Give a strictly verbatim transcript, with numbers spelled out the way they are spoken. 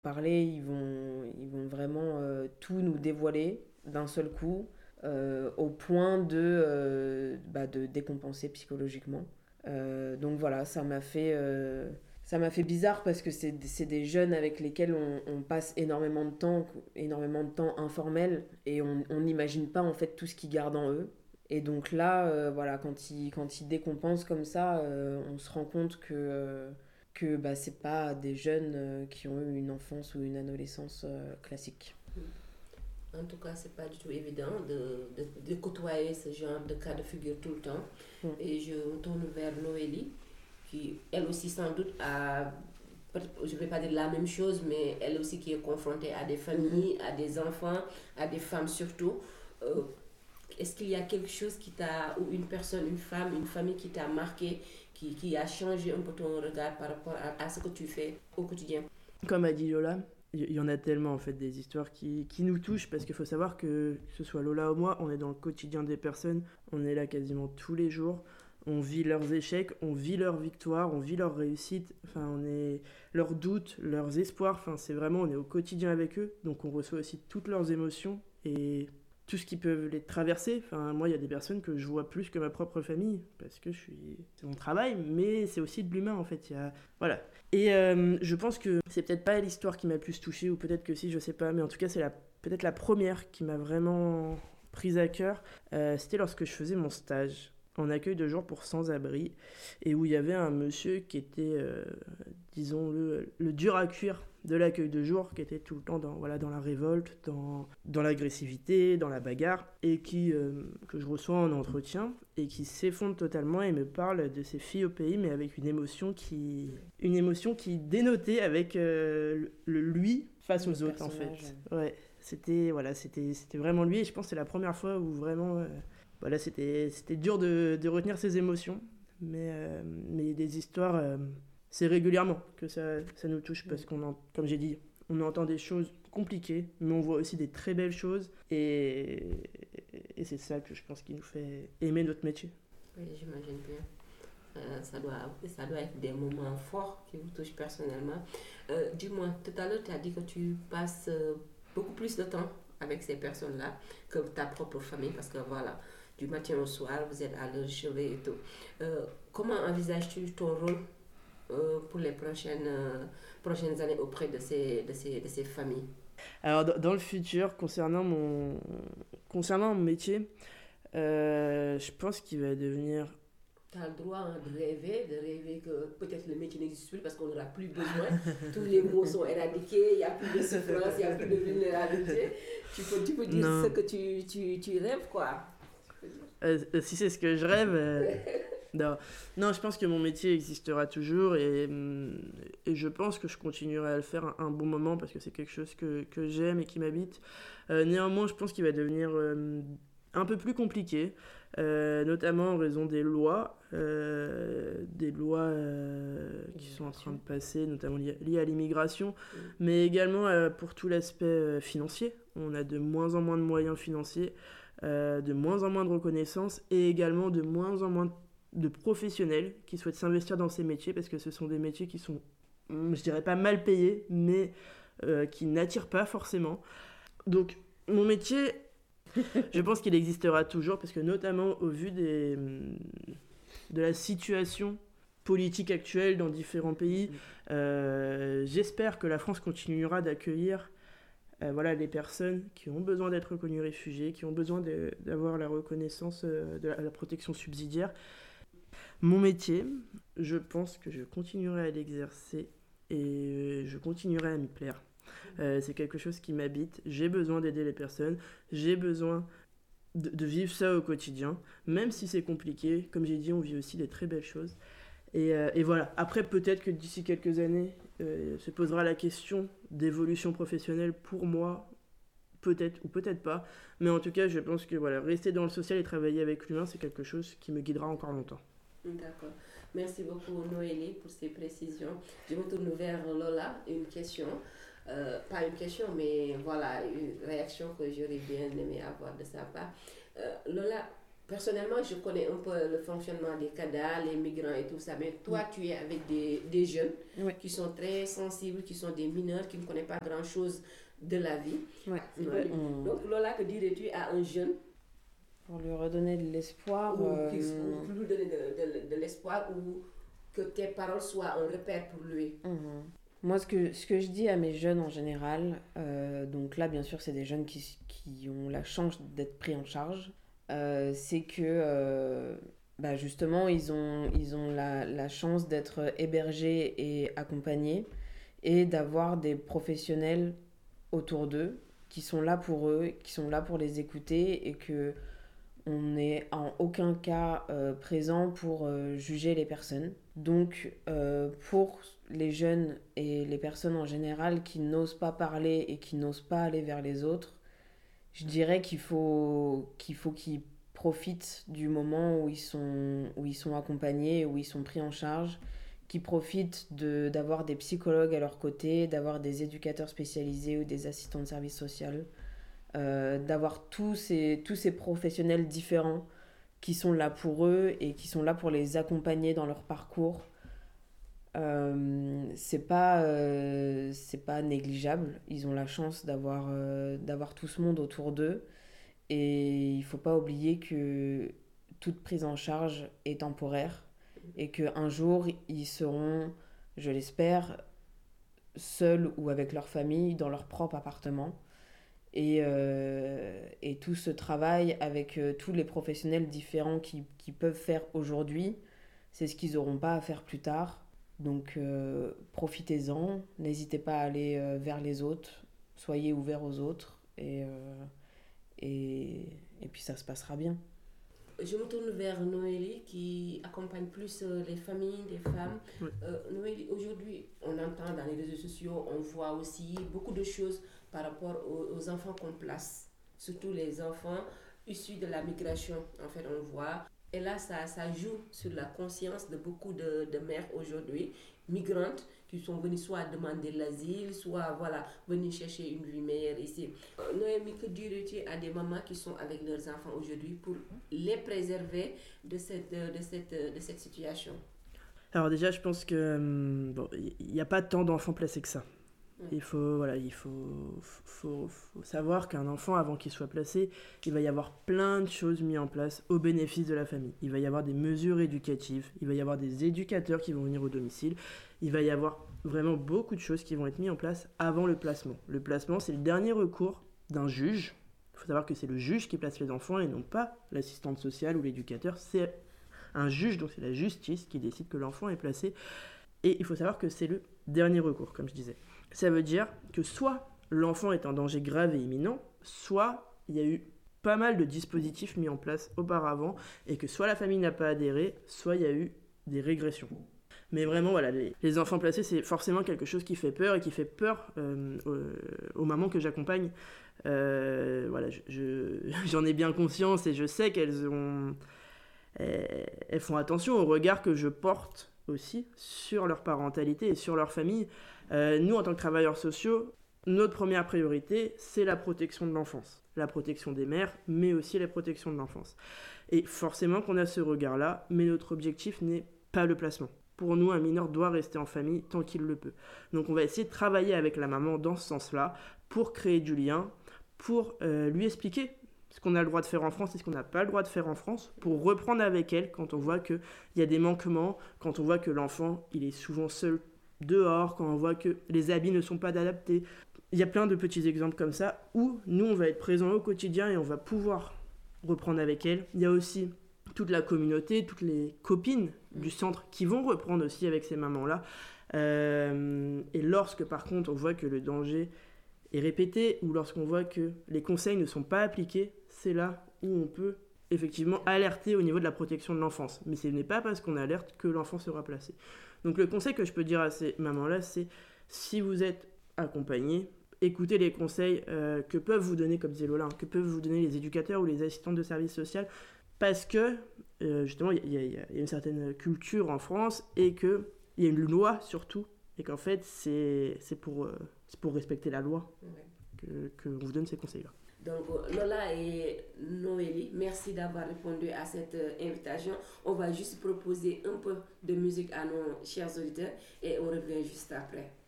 parler, ils vont, ils vont vraiment euh, tout nous dévoiler d'un seul coup, euh, au point de, euh, bah, de décompenser psychologiquement. Euh, donc voilà, ça m'a fait, euh, ça m'a fait bizarre parce que c'est, c'est des jeunes avec lesquels on, on passe énormément de temps, énormément de temps informel, et on on n'imagine pas en fait tout ce qu'ils gardent en eux. Et donc là, euh, voilà, quand ils, quand ils décompensent comme ça, euh, on se rend compte que, euh, que bah, c'est pas des jeunes euh, qui ont eu une enfance ou une adolescence euh, classique. En tout cas, c'est pas du tout évident de, de, de côtoyer ce genre de cas de figure tout le temps. Mm. Et je me tourne vers Noélie, qui elle aussi sans doute a, je ne vais pas dire la même chose, mais elle aussi qui est confrontée à des familles, à des enfants, à des femmes surtout. Euh, Est-ce qu'il y a quelque chose qui t'a, ou une personne, une femme, une famille qui t'a marqué, qui, qui a changé un peu ton regard par rapport à, à ce que tu fais au quotidien? Comme a dit Lola, il y en a tellement en fait des histoires qui, qui nous touchent parce qu'il faut savoir que, que ce soit Lola ou moi, on est dans le quotidien des personnes, on est là quasiment tous les jours, on vit leurs échecs, on vit leurs victoires, on vit leurs réussites, enfin on est leurs doutes, leurs espoirs, enfin c'est vraiment on est au quotidien avec eux, donc on reçoit aussi toutes leurs émotions et tout ce qui peut les traverser. Enfin, moi, il y a des personnes que je vois plus que ma propre famille parce que je suis, c'est mon travail, mais c'est aussi de l'humain en fait. Il y a, voilà. Et euh, je pense que c'est peut-être pas l'histoire qui m'a le plus touchée, ou peut-être que si, je sais pas, mais en tout cas, c'est la, peut-être la première qui m'a vraiment prise à cœur. Euh, c'était lorsque je faisais mon stage en accueil de jour pour sans-abri et où il y avait un monsieur qui était, euh, disons, le, le dur à cuire de l'accueil de jour, qui était tout le temps dans, voilà, dans la révolte, dans, dans l'agressivité, dans la bagarre, et qui, euh, que je reçois en entretien, et qui s'effondre totalement et me parle de ses filles au pays, mais avec une émotion qui, une émotion qui dénotait avec euh, le, le lui face Le aux autres, en personnage, fait. Ouais, c'était, voilà, c'était, c'était vraiment lui, et je pense que c'est la première fois où vraiment, euh, voilà, c'était, c'était dur de, de retenir ses émotions, mais, euh, mais des histoires... euh, c'est régulièrement que ça, ça nous touche parce qu'on, en, comme j'ai dit, on entend des choses compliquées, mais on voit aussi des très belles choses. Et, et c'est ça que je pense qui nous fait aimer notre métier. Oui, j'imagine bien. Euh, ça, doit, ça doit être des moments forts qui vous touchent personnellement. Euh, dis-moi, tout à l'heure, tu as dit que tu passes euh, beaucoup plus de temps avec ces personnes-là que ta propre famille, parce que voilà, du matin au soir, vous êtes à leur chevet et tout. Euh, comment envisages-tu ton rôle euh, pour les prochaines, euh, prochaines années auprès de ces, de ces, de ces familles? Alors, dans, dans le futur, concernant mon, concernant mon métier, euh, je pense qu'il va devenir... Tu as le droit hein, de rêver, de rêver que peut-être le métier n'existe plus parce qu'on n'aura plus besoin. Tous les mots sont éradiqués, il n'y a plus de souffrance, il n'y a plus de vulnérabilité. Tu peux, tu peux dire Non. ce que tu, tu, tu rêves, quoi. Euh, si c'est ce que je rêve... euh, non. non, je pense que mon métier existera toujours et, et je pense que je continuerai à le faire un, un bon moment parce que c'est quelque chose que, que j'aime et qui m'habite. Euh, néanmoins, je pense qu'il va devenir euh, un peu plus compliqué, euh, notamment en raison des lois, euh, des lois euh, qui sont en train de passer, notamment liées, liées à l'immigration, Mm. mais également euh, pour tout l'aspect euh, financier. On a de moins en moins de moyens financiers, euh, de moins en moins de reconnaissance et également de moins en moins de de professionnels qui souhaitent s'investir dans ces métiers parce que ce sont des métiers qui sont, je dirais pas mal payés, mais euh, qui n'attirent pas forcément. Donc, mon métier, je pense qu'il existera toujours parce que, notamment au vu des, de la situation politique actuelle dans différents pays, euh, j'espère que la France continuera d'accueillir euh, voilà, les personnes qui ont besoin d'être reconnues réfugiés, qui ont besoin de, d'avoir la reconnaissance euh, de la, la protection subsidiaire. Mon métier, je pense que je continuerai à l'exercer et je continuerai à m'y plaire. Euh, c'est quelque chose qui m'habite. J'ai besoin d'aider les personnes. J'ai besoin de, de vivre ça au quotidien. Même si c'est compliqué, comme j'ai dit, on vit aussi des très belles choses. Et, euh, et voilà. Après, peut-être que d'ici quelques années, euh, se posera la question d'évolution professionnelle pour moi. Peut-être ou peut-être pas. Mais en tout cas, je pense que voilà, rester dans le social et travailler avec l'humain, c'est quelque chose qui me guidera encore longtemps. D'accord. Merci beaucoup, Noélie, pour ces précisions. Je me tourne vers Lola. Une question. Euh, pas une question, mais voilà, une réaction que j'aurais bien aimé avoir de sa part. Euh, Lola, Personnellement, je connais un peu le fonctionnement des C A D A, les migrants et tout ça, mais toi, mm. tu es avec des, des jeunes oui. qui sont très sensibles, qui sont des mineurs, qui ne connaissent pas grand-chose de la vie. Ouais, ouais. Mm. Donc, Lola, que dirais-tu à un jeune? Pour lui redonner de l'espoir. Ou, euh... ou pour lui donner de, de, de l'espoir, ou que tes paroles soient un repère pour lui. Mm-hmm. Moi, ce que, ce que je dis à mes jeunes en général, euh, donc là, bien sûr, c'est des jeunes qui, qui ont la chance d'être pris en charge, euh, c'est que, euh, bah justement, ils ont, ils ont la, la chance d'être hébergés et accompagnés et d'avoir des professionnels autour d'eux qui sont là pour eux, qui sont là pour les écouter et que on n'est en aucun cas euh, présent pour euh, juger les personnes. Donc, euh, pour les jeunes et les personnes en général qui n'osent pas parler et qui n'osent pas aller vers les autres, je dirais qu'il faut, qu'il faut qu'ils profitent du moment où ils sont, où ils sont accompagnés, où ils sont pris en charge, qu'ils profitent de, d'avoir des psychologues à leur côté, d'avoir des éducateurs spécialisés ou des assistants de service social, euh, d'avoir tous ces, tous ces professionnels différents qui sont là pour eux et qui sont là pour les accompagner dans leur parcours. Euh, c'est pas, euh, c'est pas négligeable. Ils ont la chance d'avoir, euh, d'avoir tout ce monde autour d'eux. Et il faut pas oublier que toute prise en charge est temporaire et qu'un jour, ils seront, je l'espère, seuls ou avec leur famille dans leur propre appartement. Et, euh, et tout ce travail avec euh, tous les professionnels différents qui, qui peuvent faire aujourd'hui, c'est ce qu'ils n'auront pas à faire plus tard. Donc euh, profitez-en, n'hésitez pas à aller euh, vers les autres, soyez ouverts aux autres et, euh, et, et puis ça se passera bien. Je me tourne vers Noélie qui accompagne plus euh, les familles, les femmes. Oui. Euh, Noélie, aujourd'hui, on entend dans les réseaux sociaux, on voit aussi beaucoup de choses par rapport aux, aux enfants qu'on place, surtout les enfants issus de la migration. En fait, on voit. Et là, ça, ça joue sur la conscience de beaucoup de, de mères aujourd'hui, migrantes, qui sont venues soit demander l'asile, soit voilà, venues chercher une vie meilleure ici. Euh, Noémie, que dirais-tu à des mamans qui sont avec leurs enfants aujourd'hui pour les préserver de cette, de cette, de cette situation? Alors déjà, je pense que bon, il n'y a pas tant d'enfants placés que ça. Il faut, voilà, il faut, faut, faut savoir qu'un enfant, avant qu'il soit placé, il va y avoir plein de choses mises en place au bénéfice de la famille. Il va y avoir des mesures éducatives, il va y avoir des éducateurs qui vont venir au domicile, il va y avoir vraiment beaucoup de choses qui vont être mises en place avant le placement. Le placement, c'est le dernier recours d'un juge. Il faut savoir que c'est le juge qui place les enfants et non pas l'assistante sociale ou l'éducateur. C'est un juge, donc c'est la justice qui décide que l'enfant est placé. Et il faut savoir que c'est le dernier recours, comme je disais. Ça veut dire que soit l'enfant est en danger grave et imminent, soit il y a eu pas mal de dispositifs mis en place auparavant et que soit la famille n'a pas adhéré, soit il y a eu des régressions. Mais vraiment, voilà, les, les enfants placés, c'est forcément quelque chose qui fait peur et qui fait peur euh, aux, aux mamans que j'accompagne. Euh, voilà, je, je, j'en ai bien conscience et je sais qu'elles ont, elles, elles font attention au regard que je porte aussi sur leur parentalité et sur leur famille. Euh, nous, en tant que travailleurs sociaux, notre première priorité, c'est la protection de l'enfance. La protection des mères, mais aussi la protection de l'enfance. Et forcément qu'on a ce regard-là, mais notre objectif n'est pas le placement. Pour nous, un mineur doit rester en famille tant qu'il le peut. Donc on va essayer de travailler avec la maman dans ce sens-là, pour créer du lien, pour euh, lui expliquer ce qu'on a le droit de faire en France et ce qu'on n'a pas le droit de faire en France, pour reprendre avec elle quand on voit qu'il y a des manquements, quand on voit que l'enfant il est souvent seul dehors, quand on voit que les habits ne sont pas adaptés. Il y a plein de petits exemples comme ça où nous, on va être présents au quotidien et on va pouvoir reprendre avec elle. Il y a aussi toute la communauté, toutes les copines du centre qui vont reprendre aussi avec ces mamans-là. Euh, et lorsque, par contre, on voit que le danger est répété ou lorsqu'on voit que les conseils ne sont pas appliqués, c'est là où on peut effectivement alerter au niveau de la protection de l'enfance. Mais ce n'est pas parce qu'on alerte que l'enfant sera placé. Donc le conseil que je peux dire à ces mamans-là, c'est si vous êtes accompagné, écoutez les conseils euh, que peuvent vous donner, comme disait Lola, hein, que peuvent vous donner les éducateurs ou les assistants de service social, parce que euh, justement, il y, y, y a une certaine culture en France et qu'il y a une loi surtout, et qu'en fait, c'est, c'est, pour, euh, c'est pour respecter la loi que, que vous donne ces conseils-là. Donc Lola et Noélie, merci d'avoir répondu à cette euh, invitation. On va juste proposer un peu de musique à nos chers auditeurs et on revient juste après.